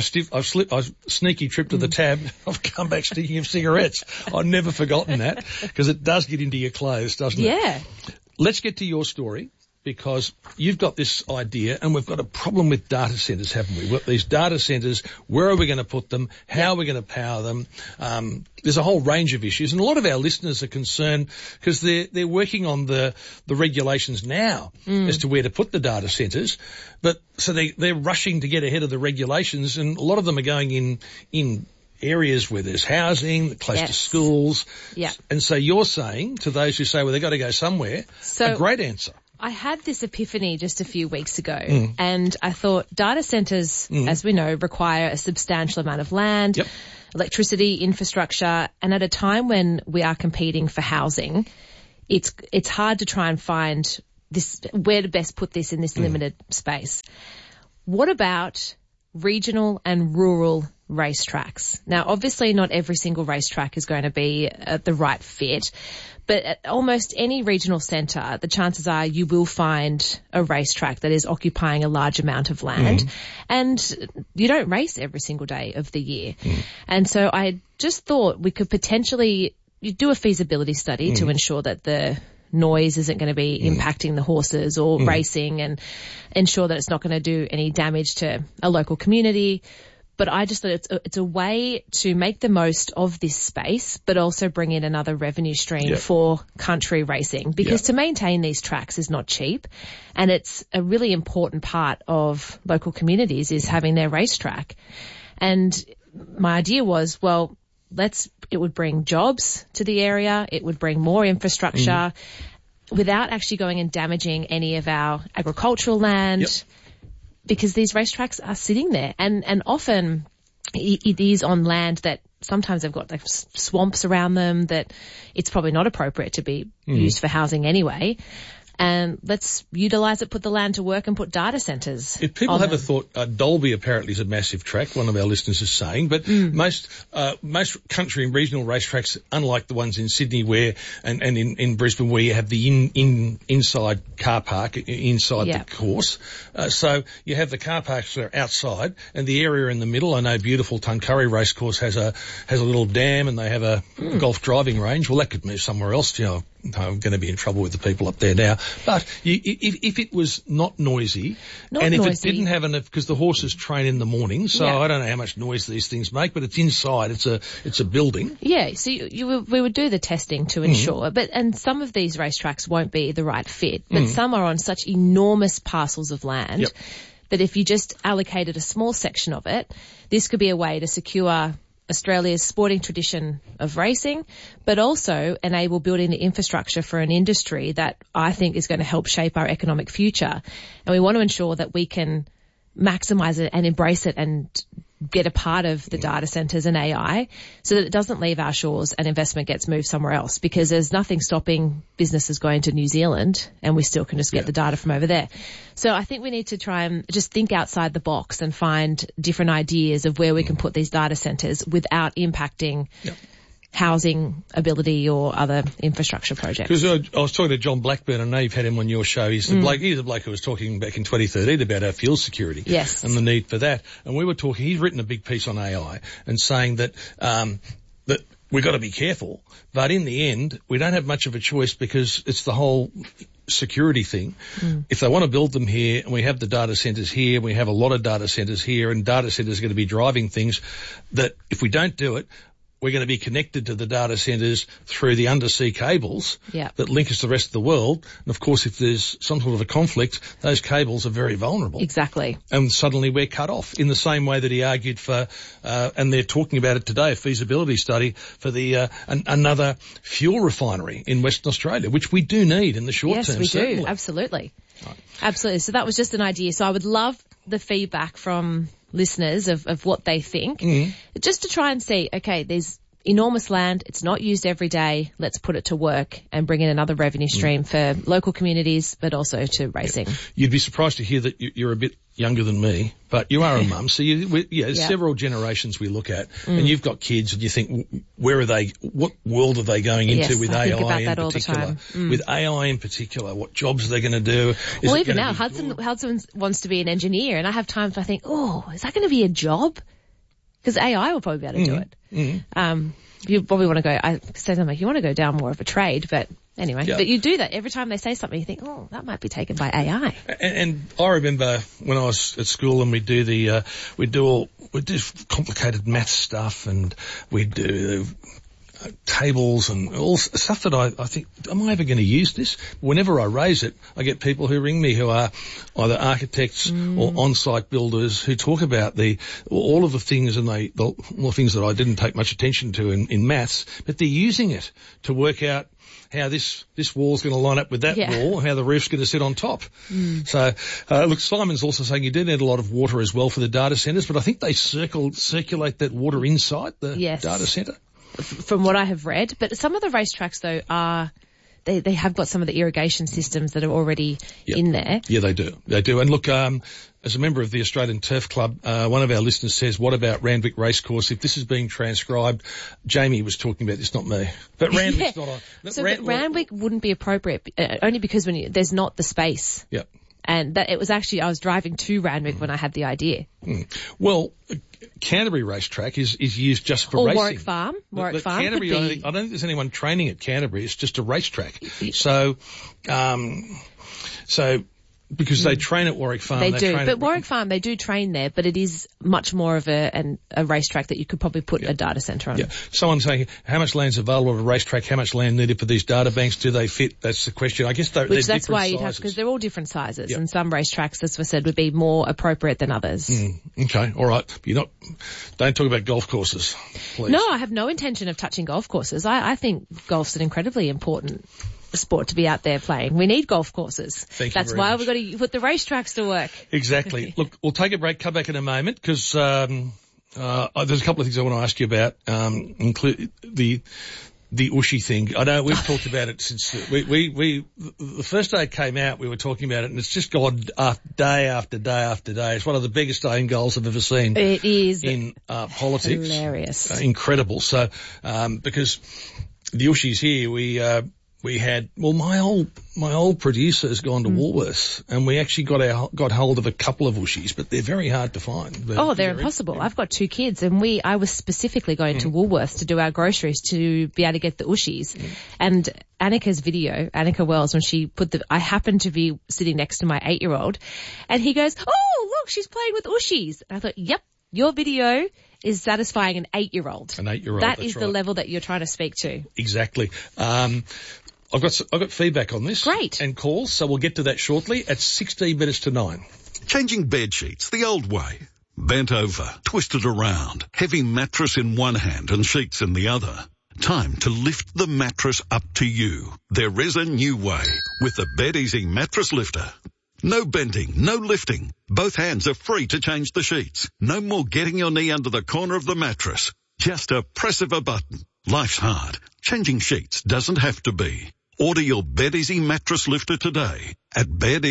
Speaker 1: sneaky trip to the tab. I've come back stinking of cigarettes. I've never forgotten that because it does get into your clothes, doesn't it?
Speaker 12: Yeah.
Speaker 1: Let's get to your story, because you've got this idea, and we've got a problem with data centres, haven't we? We've got these data centres. Where are we going to put them? How are we going to power them? There's a whole range of issues, and a lot of our listeners are concerned because they're working on the regulations now as to where to put the data centres. But so they're rushing to get ahead of the regulations, and a lot of them are going in areas where there's housing, close to schools.
Speaker 12: Yeah.
Speaker 1: And so you're saying to those who say, well, they've got to go somewhere, a great answer.
Speaker 12: I had this epiphany just a few weeks ago, and I thought data centres, as we know, require a substantial amount of land, electricity, infrastructure, and at a time when we are competing for housing, it's hard to try and find where to best put this in this limited space. What about regional and rural racetracks? Now, obviously not every single racetrack is going to be the right fit, but at almost any regional centre, the chances are you will find a racetrack that is occupying a large amount of land, and you don't race every single day of the year. And so I just thought we could potentially do a feasibility study to ensure that the noise isn't going to be impacting the horses or racing, and ensure that it's not going to do any damage to a local community. But I just thought it's a way to make the most of this space, but also bring in another revenue stream for country racing, because to maintain these tracks is not cheap, and it's a really important part of local communities is having their racetrack. And my idea was, well, it would bring jobs to the area, it would bring more infrastructure without actually going and damaging any of our agricultural land. Because these racetracks are sitting there, and often it is on land that sometimes they've got like swamps around them that it's probably not appropriate to be used for housing anyway. And let's utilise it, put the land to work, and put data centres.
Speaker 1: If people have a thought, Dolby apparently is a massive track, one of our listeners is saying, but most country and regional racetracks, unlike the ones in Sydney and in Brisbane, where you have the inside car park inside the course. So you have the car parks that are outside, and the area in the middle. I know beautiful Tuncurry Racecourse has a little dam, and they have a golf driving range. Well, that could move somewhere else, I'm going to be in trouble with the people up there now. But if it was not noisy, if it didn't have because the horses train in the morning, so I don't know how much noise these things make, but it's inside. It's a building.
Speaker 12: Yeah, so we would do the testing to ensure, and some of these racetracks won't be the right fit, but some are on such enormous parcels of land that if you just allocated a small section of it, this could be a way to secure Australia's sporting tradition of racing, but also enable building the infrastructure for an industry that I think is going to help shape our economic future. And we want to ensure that we can maximise it and embrace it and get a part of the data centres and AI so that it doesn't leave our shores and investment gets moved somewhere else, because there's nothing stopping businesses going to New Zealand and we still can just get the data from over there. So I think we need to try and just think outside the box and find different ideas of where we can put these data centres without impacting housing ability or other infrastructure projects.
Speaker 1: Because I was talking to John Blackburn, and I know you've had him on your show. He's the bloke who was talking back in 2013 about our fuel security and the need for that. And we were talking, he's written a big piece on AI and saying that that we've got to be careful, but in the end, we don't have much of a choice because it's the whole security thing. If they want to build them here, and we have the data centres here, we have a lot of data centres here, and data centres are going to be driving things that if we don't do it, we're going to be connected to the data centres through the undersea cables that link us to the rest of the world. And of course, if there's some sort of a conflict, those cables are very vulnerable.
Speaker 12: Exactly.
Speaker 1: And suddenly we're cut off in the same way that he argued for, and they're talking about it today, a feasibility study for the another fuel refinery in Western Australia, which we do need in the short term.
Speaker 12: Yes, we do. Absolutely. Right. Absolutely. So that was just an idea. So I would love the feedback from listeners of what they think, just to try and see, okay, there's enormous land, it's not used every day, let's put it to work and bring in another revenue stream for local communities, but also to racing.
Speaker 1: You'd be surprised to hear that you're a bit younger than me, but you are a mum, so several generations we look at, and you've got kids and you think, where are they, what world are they going into with AI in particular? With AI in particular, what jobs are they going to do?
Speaker 12: Well, even now, Hudson wants to be an engineer, and I have times I think, is that going to be a job? Because AI will probably be able to do it. You probably want to go, I say something like, you want to go down more of a trade, but anyway. Yeah. But you do that. Every time they say something, you think, that might be taken by AI.
Speaker 1: And I remember when I was at school and we'd do complicated math stuff, and we'd do tables and all stuff that I think, am I ever going to use this? Whenever I raise it, I get people who ring me who are either architects or on-site builders who talk about all of the things and the things that I didn't take much attention to in maths, but they're using it to work out how this wall's going to line up with that wall, how the roof's going to sit on top. So, look, Simon's also saying you do need a lot of water as well for the data centres, but I think they circulate that water inside the data centre.
Speaker 12: From what I have read, but some of the racetracks though they have got some of the irrigation systems that are already in there.
Speaker 1: Yeah, they do. And look, as a member of the Australian Turf Club, one of our listeners says, what about Randwick Racecourse? If this is being transcribed, Jamie was talking about this, not me. But Randwick's not on.
Speaker 12: So Randwick wouldn't be appropriate, only because there's not the space.
Speaker 1: Yeah.
Speaker 12: And that it was actually, I was driving to Randwick when I had the idea.
Speaker 1: Well, Canterbury Racetrack is used just for racing.
Speaker 12: Warwick Farm.
Speaker 1: Canterbury, I don't think there's anyone training at Canterbury. It's just a racetrack. So, because they train at Warwick Farm.
Speaker 12: They do, but Warwick Farm, they do train there, but it is much more of a racetrack that you could probably put a data centre on.
Speaker 1: Yeah. Someone's saying, how much land's available at a racetrack? How much land needed for these data banks? Do they fit? That's the question. I guess they're different sizes. That's why you'd have,
Speaker 12: because they're all different sizes, and some racetracks, as I said, would be more appropriate than others.
Speaker 1: Okay, all right. Don't talk about golf courses, please.
Speaker 12: No, I have no intention of touching golf courses. I think golf's an incredibly important sport to be out there playing. We need golf courses. That's why we've got to put the racetracks to work.
Speaker 1: Exactly. Look, we'll take a break, come back in a moment, because there's a couple of things I want to ask you about, include the Ushy thing. I know we've talked about it since the first day it came out, we were talking about it, and it's just gone day after day after day. It's one of the biggest own goals I've ever seen.
Speaker 12: It is
Speaker 1: in politics.
Speaker 12: Hilarious.
Speaker 1: Incredible. So, because the Ushies here, we had, my old producer has gone to Woolworths, and we actually got hold of a couple of Ushies, but they're very hard to find.
Speaker 12: They're impossible. I've got 2 kids, and I was specifically going to Woolworths to do our groceries to be able to get the Ushies. And Annika's video, Annika Wells, when she I happened to be sitting next to my 8-year-old, and he goes, "Oh, look, she's playing with Ushies." And I thought, yep, your video is satisfying an 8-year-old.
Speaker 1: An 8-year-old,
Speaker 12: That is the level that you're trying to speak to.
Speaker 1: Exactly. I've got feedback on this.
Speaker 12: Great.
Speaker 1: And calls, so we'll get to that shortly at 16 minutes to 9.
Speaker 19: Changing bed sheets the old way. Bent over, twisted around, heavy mattress in one hand and sheets in the other. Time to lift the mattress up to you. There is a new way with the BedEasy Mattress Lifter. No bending, no lifting. Both hands are free to change the sheets. No more getting your knee under the corner of the mattress. Just a press of a button. Life's hard. Changing sheets doesn't have to be. Order your BedEasy Mattress Lifter today at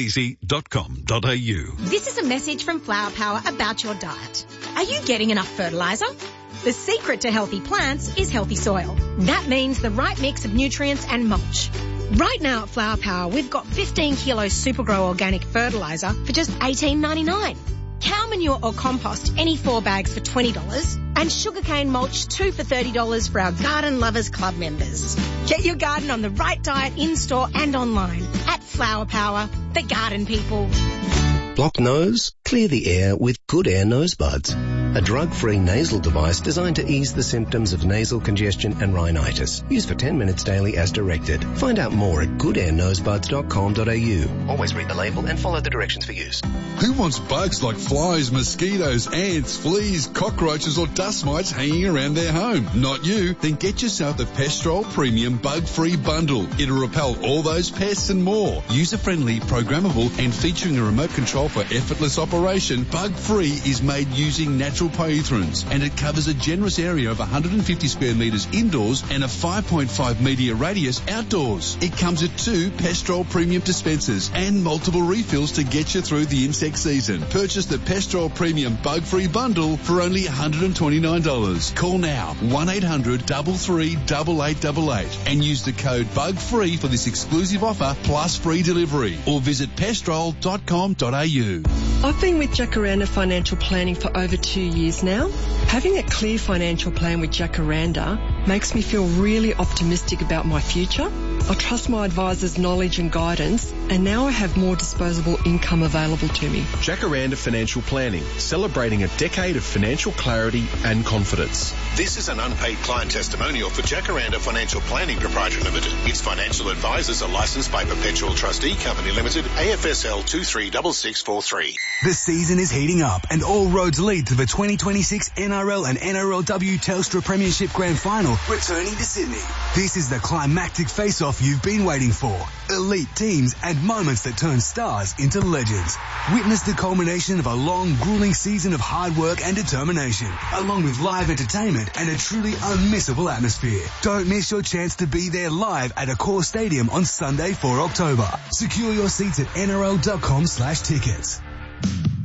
Speaker 19: bedeasy.com.au.
Speaker 3: This is a message from Flower Power about your diet. Are you getting enough fertiliser? The secret to healthy plants is healthy soil. That means the right mix of nutrients and mulch. Right now at Flower Power, we've got 15 kilo Supergrow organic fertiliser for just $18.99. Cow manure or compost, any 4 bags for $20. And sugarcane mulch, 2 for $30 for our Garden Lovers Club members. Get your garden on the right diet in-store and online at Flower Power, the garden people.
Speaker 21: Blocked nose? Clear the air with Good Air Nose Buds. a drug-free nasal device designed to ease the symptoms of nasal congestion and rhinitis. Use for 10 minutes daily as directed. Find out more at goodairnosebuds.com.au. Always read the label and follow the directions for use.
Speaker 5: Who wants bugs like flies, mosquitoes, ants, fleas, cockroaches or dust mites hanging around their home? Not you. Then get yourself the Pestrol Premium Bug-Free Bundle. It'll repel all those pests and more. User-friendly, programmable and featuring a remote control for effortless operation, Bug-Free is made using natural pyrethroins and it covers a generous area of 150 square metres indoors and a 5.5 metre radius outdoors. It comes with 2 Pestrol Premium dispensers and multiple refills to get you through the insect season. Purchase the Pestrol Premium Bug-Free Bundle for only $129. Call now 1-800-338888 and use the code BUGFREE for this exclusive offer plus free delivery or visit pestrol.com.au.
Speaker 6: I've been with Jacaranda Financial Planning for over 2 years now. Having a clear financial plan with Jacaranda makes me feel really optimistic about my future. I trust my advisor's knowledge and guidance, and now I have more disposable income available to me.
Speaker 22: Jacaranda Financial Planning, celebrating a decade of financial clarity and confidence.
Speaker 7: This is an unpaid client testimonial for Jacaranda Financial Planning Proprietary Limited. Its financial advisors are licensed by Perpetual Trustee Company Limited, AFSL 236643.
Speaker 15: The season is heating up and all roads lead to the 2026 NRL and NRLW Telstra Premiership Grand Final returning to Sydney. This is the climactic face-off you've been waiting for. Elite teams and moments that turn stars into legends. Witness the culmination of a long, grueling season of hard work and determination, along with live entertainment and a truly unmissable atmosphere. Don't miss your chance to be there live at Accor Stadium on Sunday, 4 October. Secure your seats at nrl.com/tickets.